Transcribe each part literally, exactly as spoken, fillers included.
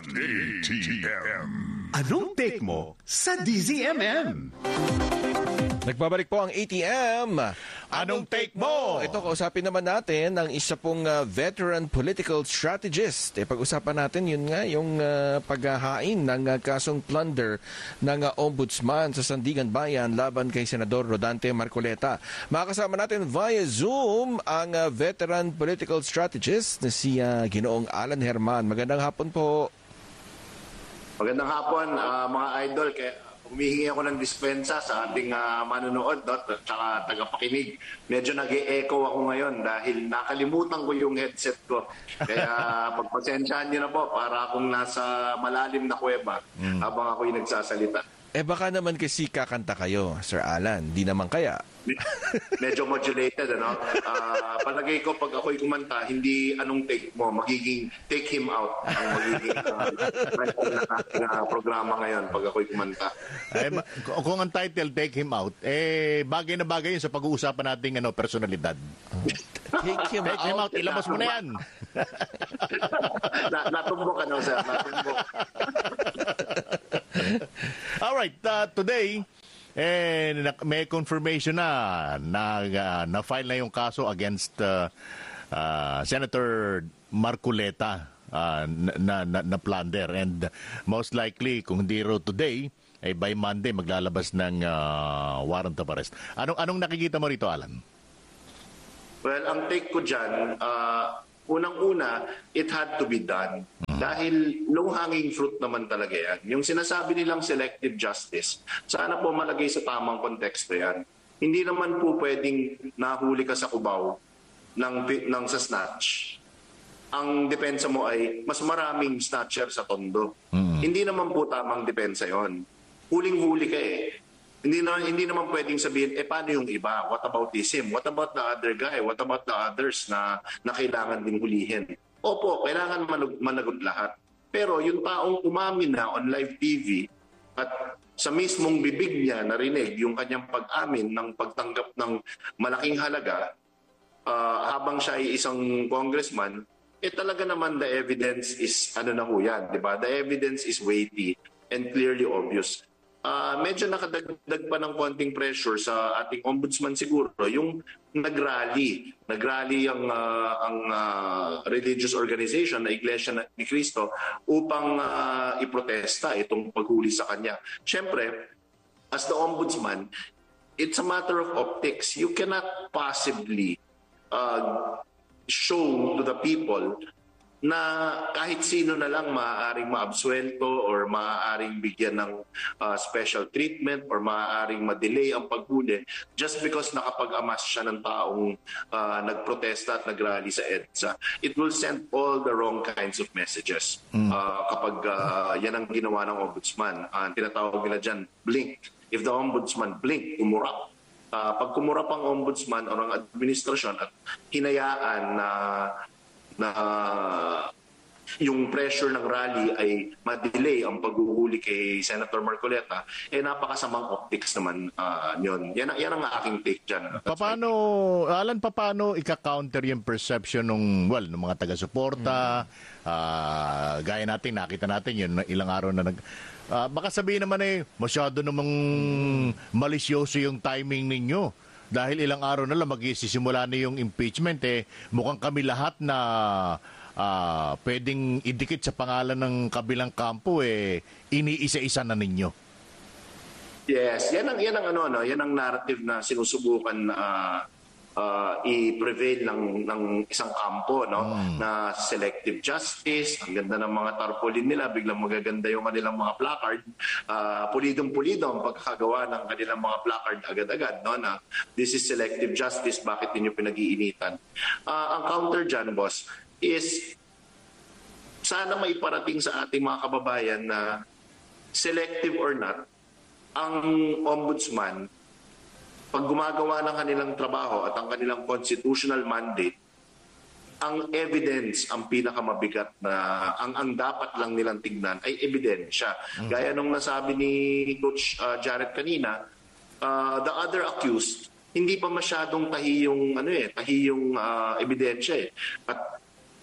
A T M. Anong take mo sa D Z M M? Nagbabalik po ang A T M. Anong take mo? Ito, kausapin naman natin ang isa pong uh, veteran political strategist. E, pag-usapan natin yun nga, yung uh, paghahain ng uh, kasong plunder ng uh, ombudsman sa Sandigan Bayan laban kay Senador Rodante Marcoleta. Makakasama natin via Zoom ang uh, veteran political strategist na si uh, Ginoong Alan Herman. Magandang hapon po. Magandang hapon, uh, mga idol. Kaya humihingi ako ng dispensa sa ating uh, manonood no? At saka tagapakinig. Medyo nag-e-echo ako ngayon dahil nakalimutan ko yung headset ko. Kaya pagpasensyahan niyo na po para akong nasa malalim na kuweba mm. habang ako'y nagsasalita. Eh baka naman kasi kakanta kayo, Sir Alan. Di naman kaya. Medyo modulated, ano? Uh, palagay ko pag ako'y kumanta, hindi anong take mo, magiging take him out ang magiging uh, na, na programa ngayon pag ako'y kumanta. Eh, kung ang title, take him out, eh, bagay na bagay yun sa pag-uusapan nating ano, personalidad. Take him take out. him out, ilabas mo na yan. na, natumbok ka na, sir. Natumbok. Alright, uh, today, eh, may confirmation na na, uh, na-file na yung kaso against uh, uh, Senator Marcoleta uh, na, na, na plunder. And most likely, kung hindi raw today, eh, by Monday, maglalabas ng uh, warrant of arrest. Anong, anong nakikita mo rito, Alan? Well, ang take ko dyan, uh, unang-una, it had to be done. Hmm. Dahil low-hanging fruit naman talaga yan. Yung sinasabi nilang selective justice, sana po malagay sa tamang konteksto yan. Hindi naman po pwedeng nahuli ka sa kubaw ng, ng sa snatch. Ang depensa mo ay mas maraming snatcher sa tondo. Hmm. Hindi naman po tamang depensa yon. Huling-huli ka eh. Hindi na hindi naman pwedeng sabihin eh paano yung iba? What about this him? What about the other guy? What about the others na na kailangan ding hulihin? Opo, kailangan manug, managot lahat. Pero yung taong umamin na on live T V at sa mismong bibig niya narinig yung kanyang pag-amin ng pagtanggap ng malaking halaga uh, habang siya ay isang congressman, eh talaga naman the evidence is ano na ho yan, di ba? The evidence is weighty and clearly obvious. Uh, medyo nakadagdag pa ng konting pressure sa ating ombudsman siguro yung nagrally. Nagrally ang, uh, ang uh, religious organization na Iglesia ni Cristo upang uh, iprotesta itong paghuli sa kanya. Siyempre, as the ombudsman, it's a matter of optics. You cannot possibly uh, show to the people na kahit sino na lang maaaring maabsuelto or maaaring bigyan ng uh, special treatment or maaaring ma-delay ang paghuli just because nakapag-amas siya ng taong uh, nagprotesta at nagrally sa EDSA. It will send all the wrong kinds of messages mm. uh, kapag uh, yan ang ginawa ng ombudsman. Uh, tinatawag nila dyan, blink. If the ombudsman blink, umurap. Uh, pag kumurap ang ombudsman o ang administrasyon at hinayaan na na yung pressure ng rally ay ma-delay ang paghuhuli kay Senator Marcoleta, eh napakasamang optics naman uh, yun. Yan, yan ang aking take dyan. Paano, Alan, paano ika-counter yung perception ng, well, ng mga taga-suporta, hmm. uh, gaya natin, nakita natin yun, ilang araw na nag... Uh, baka sabihin naman eh, masyado namang malisyoso yung timing ninyo. Dahil ilang araw na lang magsisimula na yung impeachment, eh, mukhang kami lahat na uh, pwedeng idikit sa pangalan ng kabilang kampo, eh, iniisa-isa na ninyo. Yes, yan ang, yan ang, ano, no? Yan ang narrative na sinusubukan uh, uh, i-prevail ng, ng isang kampo, no? Mm. Na selective justice, ang ganda ng mga tarpaulin nila, biglang magaganda yung kanilang mga placard, uh, pulidong-pulido ang pagkakagawa ng kanilang mga placard agad-agad, no? Na this is selective justice, bakit ninyo pinag-iinitan? Uh, ang counter dyan, boss, is sana may parating sa ating mga kababayan na selective or not, ang ombudsman pag gumagawa ng kanilang trabaho at ang kanilang constitutional mandate, ang evidence ang pinakamabigat na ang ang dapat lang nilang tignan ay ebidensya. Mm-hmm. Gaya nung nasabi ni Coach uh, Jared kanina, uh, the other accused hindi pa masyadong tahi yung ano eh, tahi yung uh, ebidensya eh. At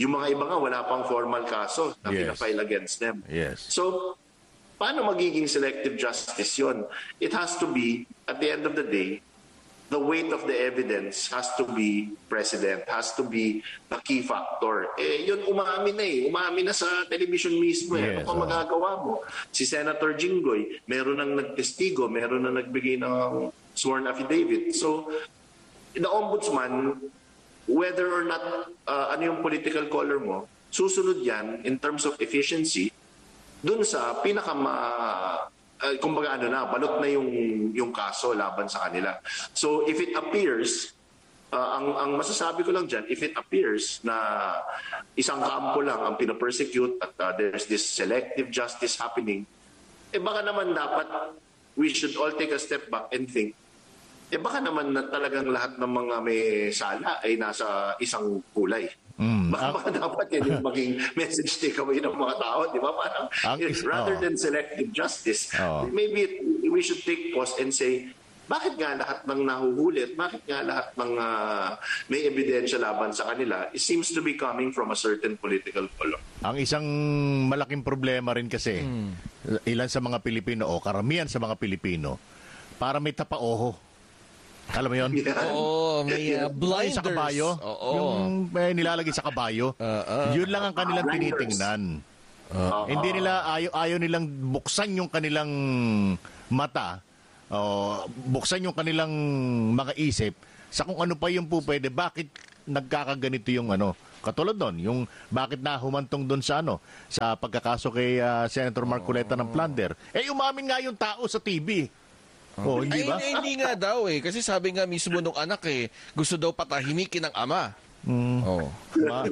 Yung mga iba nga, wala pang formal kaso na Yes. pinafile against them. Yes. So, paano magiging selective justice yun? It has to be, at the end of the day, the weight of the evidence has to be president, has to be the key factor. Eh, yun umamin na eh. Umamin na sa television mismo eh. Yes, Ano pa oh. magagawa mo? Si Senator Jinggoy, meron nang nagtestigo, meron nang nagbigay ng sworn affidavit. So, the ombudsman, whether or not uh, ano yung political color mo, susunod yan in terms of efficiency dun sa pinaka uh, kumbaga ano na, balot na yung yung kaso laban sa kanila. So if it appears, uh, ang ang masasabi ko lang diyan, if it appears na isang kampo lang ang pina-persecute at uh, there's this selective justice happening, eh baka naman dapat we should all take a step back and think, eh baka naman na talagang lahat ng mga may sala ay nasa isang kulay. Mm. Baka, baka dapat yan yung maging message takeaway ng mga tao, di ba? Parang, Ang is- rather oh. than selective justice, Oh. maybe it- we should take pause and say, bakit nga lahat ng nahuhulit, bakit nga lahat ng uh, may ebidensya laban sa kanila, it seems to be coming from a certain political color. Ang isang malaking problema rin kasi, ilan sa mga Pilipino o karamihan sa mga Pilipino, para may tapaoho. Alam mo yun? Yeah. Oo, may uh, blinders. Sa kabayo, Oo. yung may nilalagay sa kabayo, Ah, ah. yun lang ang kanilang Blinders. tinitingnan. Uh, Hindi nila, ayaw, ayaw nilang buksan yung kanilang mata, o buksan yung kanilang mga isip sa kung ano pa yung po pwede, bakit nagkakaganito yung ano. Katulad doon, yung bakit na humantong doon sa ano, sa pagkakaso kay ah, Senator Marcoleta ng plunder. Eh, umamin nga yung tao sa T V. Oh, hindi Ay, ba? hindi, hindi nga daw eh. Kasi sabi nga mismo nung anak eh, gusto daw patahimikin ng ama. Mm. Oh. Diba?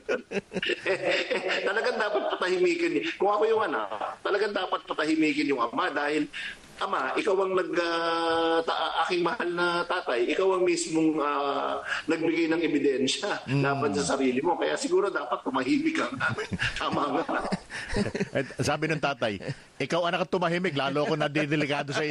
eh, talagang dapat patahimikin. Kung ako yung anak, talagang dapat patahimikin yung ama dahil, ama, ikaw ang nag, uh, ta- aking mahal na tatay, ikaw ang mismong uh, nagbigay ng ebidensya Mm. laban sa sarili mo. Kaya siguro dapat tumahimik ka nga. Tama nga. At sabi ng tatay, ikaw anak at tumahimik, lalo ako nadidelikado sa iyo.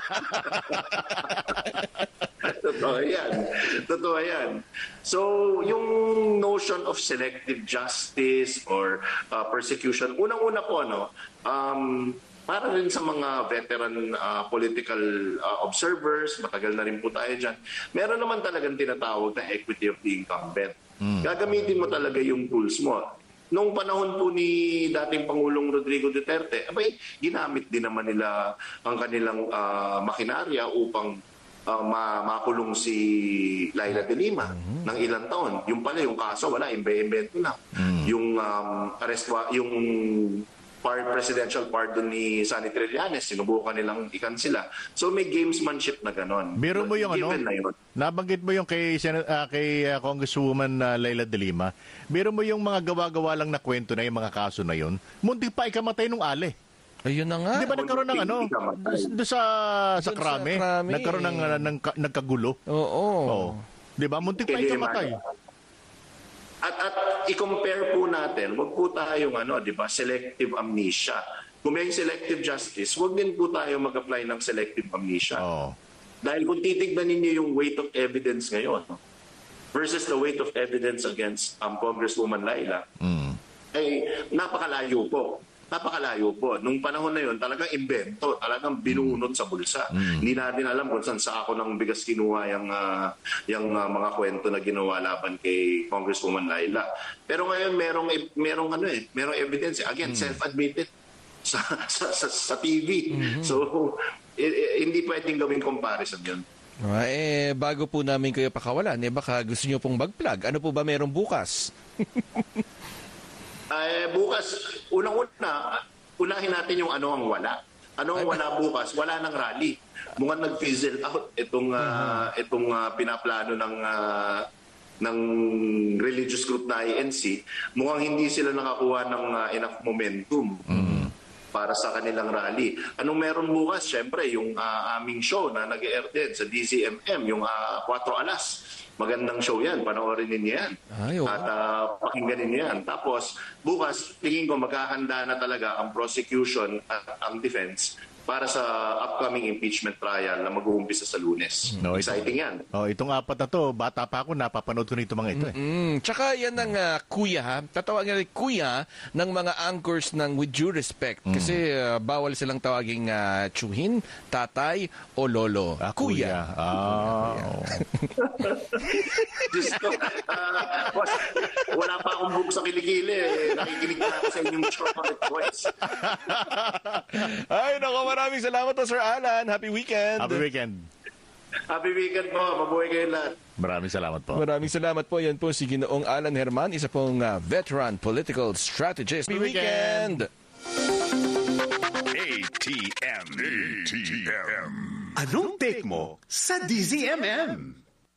Totoo yan. Totoo yan. So, yung notion of selective justice or uh, persecution, unang-una po, ano, um, para rin sa mga veteran uh, political uh, observers, matagal na rin po tayo dyan, meron naman talagang tinatawag na equity of the incumbent. Gagamitin mo talaga yung tools mo. Noong panahon po ni dating Pangulong Rodrigo Duterte, abay, ginamit din naman nila ang kanilang uh, makinarya upang uh, ma- makulong si Laila de Lima ng ilang taon. Yung pala, yung kaso, wala, imbe-imbento na. Yung um, arrest, wa- yung par presidential pardon ni Sonny Trillanes, sinubukan nilang ikansila. So may gamesmanship na ganon. Biro mo yung ano, Given na yun. nabanggit mo yung kay, Sen- ah, kay ah, Congresswoman uh, Laila de Lima, biro mo yung mga gawa-gawa lang na kwento na yung mga kaso na yun, muntik pa ikamatay nung ale. Ayun na nga. Di ba nagkaroon ng ano, doon sa, sa Doon sa krame, krame. nagkaroon ng, uh, ng, ka- nagkagulo. Oo. Oh. Di ba? Muntik pa Kaya ikamatay. At at i-compare po natin, wag po tayong ano, 'di ba, selective amnesia. Kung may selective justice, wag din po tayo mag-apply ng selective amnesia. Oh. Dahil kung titignan ninyo yung weight of evidence ngayon versus the weight of evidence against um, Congresswoman Laila, Mm. ay napakalayo po. Napakalayo po. Nung panahon na yun, talagang invento, talagang binunot sa bulsa. Hindi natin alam kung saan sa ako ng bigas kinuha yung, uh, yung uh, mga kwento na ginawa laban kay Congresswoman Laila. Pero ngayon, merong, merong, ano eh, merong evidence. Eh. Again, self-admitted sa, sa, sa, sa T V. So, eh, eh, hindi pwedeng gawing comparison yun. Ah, eh, bago po namin kayo pakawalan, eh baka gusto nyo pong mag-plug. Ano po ba merong bukas? Ay, bukas, unang-una, unahin natin yung ano ang wala. Ano ang wala bukas? Wala ng rally. Mukhang nag-fizzle out itong, uh, itong uh, pinaplano ng, uh, ng religious group na I N C. Mukhang hindi sila nakakuha ng uh, enough momentum para sa kanilang rally. Anong meron bukas? Siyempre, yung uh, aming show na nag-air din sa D Z M M, yung uh, Cuatro Alas. Magandang show yan. Panoorin ninyo yan. Ay, oo. At uh, pakinggan ninyo yan. Tapos, bukas, tingin ko maghahanda na talaga ang prosecution at ang defense para sa upcoming impeachment trial na mag-uumpisa sa Lunes. No, ito- Exciting yan. Oh, itong apat na to, bata pa ako, napapanood ko nito mga ito eh. Mm, tsaka yan ang ah, kuya, ha? Tatawagin natin kuya ng mga anchors ng With Due Respect. Kasi ah, bawal silang tawaging ah, tsuhin, tatay, o lolo. Ah, kuya. Ah, oh. Diyos ko, ah, was- wala pa akong buhok sa kilikili. Eh. Nakikinig na ako sa inyong chocolate voice. Ay, nako, maraming salamat po, Sir Alan. Happy weekend. Happy weekend. Happy weekend po. Mabuhay kayo lahat. Maraming salamat po. Maraming salamat po. Yan po si Ginoong Alan Herman, isa pong ah, veteran political strategist. Happy weekend. A T M. A T M. Anong take mo sa D Z M M?